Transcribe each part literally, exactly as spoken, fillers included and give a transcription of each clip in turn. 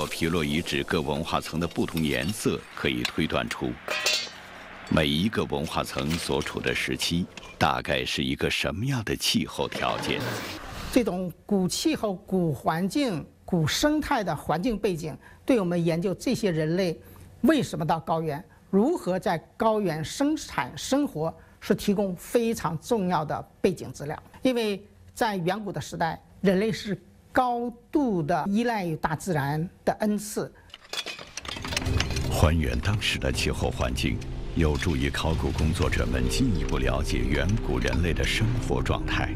过皮洛遗址各文化层的不同颜色，可以推断出每一个文化层所处的时期大概是一个什么样的气候条件。 这种古气候、古环境、古生态的环境背景，对我们研究这些人类为什么到高原，如何在高原生产生活，是提供非常重要的背景资料。因为在远古的时代，人类是高度的依赖于大自然的恩赐。 还原当时的气候环境，有助于考古工作者们进一步了解远古人类的生活状态。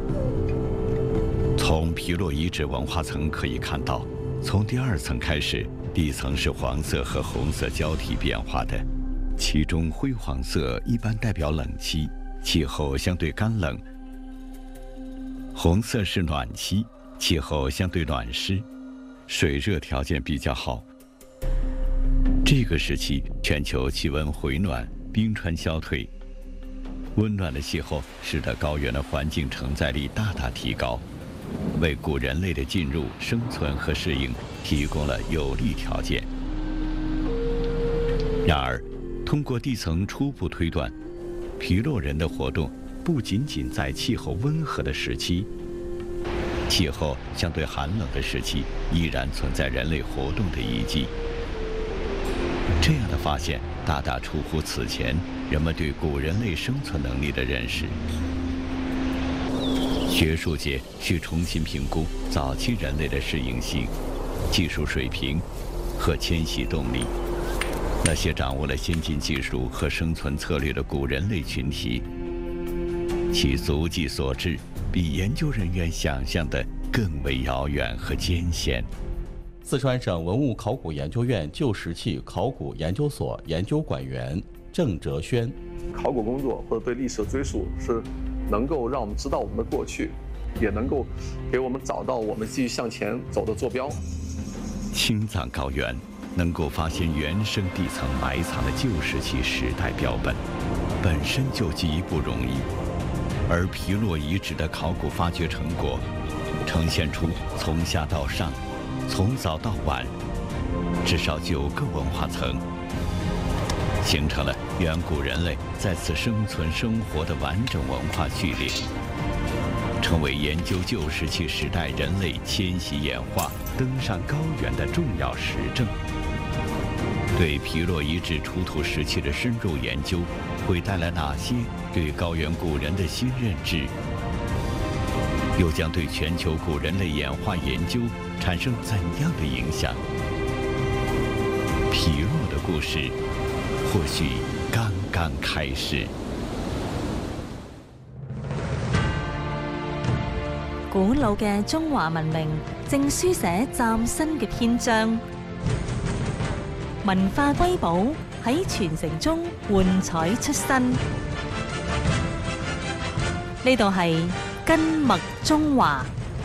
从皮洛遗址文化层可以看到，从第二层开始，地层是黄色和红色交替变化的，其中灰黄色一般代表冷期，气候相对干冷；红色是暖期，气候相对暖湿，水热条件比较好。这个时期，全球气温回暖，冰川消退，温暖的气候使得高原的环境承载力大大提高，为古人类的进入、生存和适应提供了有利条件。然而，通过地层初步推断，皮洛人的活动不仅仅在气候温和的时期，气候相对寒冷的时期依然存在人类活动的遗迹。这样的发现大大出乎此前人们对古人类生存能力的认识。学术界需重新评估早期人类的适应性、技术水平和迁徙动力。那些掌握了先进技术和生存策略的古人类群体，其足迹所至比研究人员想象的更为遥远和艰险。 四川省文物考古研究院旧石器考古研究所研究馆员郑哲轩： 考古工作或者对历史的追溯，是能够让我们知道我们的过去，也能够给我们找到我们继续向前走的坐标。 青藏高原能够发现原生地层埋藏的旧石器时代标本，本身就极不容易。而皮洛遗址的考古发掘成果，呈现出从下到上、从早到晚，至少九个文化层，形成了远古人类在此生存生活的完整文化序列，成为研究旧石器时代人类迁徙演化、登上高原的重要实证。对皮洛遗址出土石器的深入研究，会带来哪些对高原古人的新认知？又将对全球古人类演化研究产生怎样的影响？皮洛的故事或许剛剛開始。 古老嘅中華文明正書寫嶄新嘅篇章，文化瑰寶喺傳承中煥彩出新。呢度係根脈中華。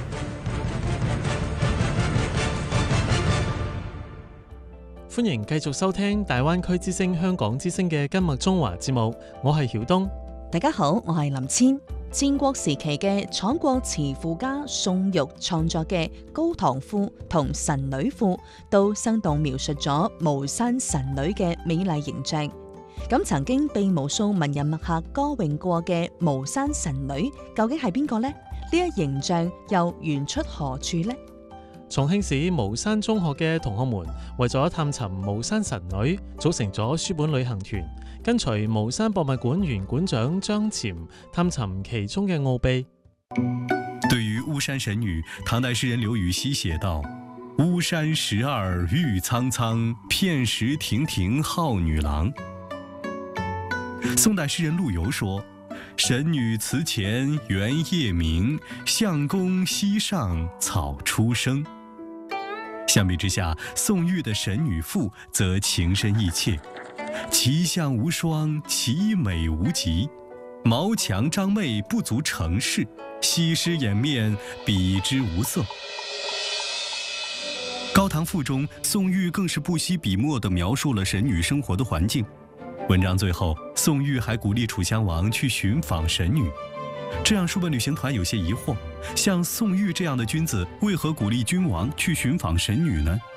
歡迎繼續收聽大灣區之聲香港之聲嘅根脈中華節目，我係曉東。 大家好，我係林千。戰國時期嘅楚國詞賦家宋玉創作嘅《高唐賦》同《神女賦》，都生動描述咗巫山神女嘅美麗形象。咁曾經被無數文人墨客歌詠過嘅巫山神女，究竟係邊個呢？呢一形象又源出何處呢？ 重慶市巫山中學嘅同學們為咗探尋巫山神女，組成咗書本旅行團，跟隨巫山博物館原館長張潛探尋其中嘅奧秘。 對於巫山神女，唐代詩人劉禹錫寫道：巫山十二玉蒼蒼，片石亭亭號女郎。宋代詩人陸游說：神女祠前圓夜明，相公溪上草初生。相比之下，宋玉的《神女賦》則情深意切，其相無雙，其美無極，毛強張媚不足成事，西施掩面比之無色。《高唐賦》中，宋玉更是不惜筆墨地描述了神女生活的環境。文章最後，宋玉還鼓勵楚襄王去尋訪神女，這讓書本旅行團有些疑惑：像宋玉這樣的君子，為何鼓勵君王去尋訪神女呢？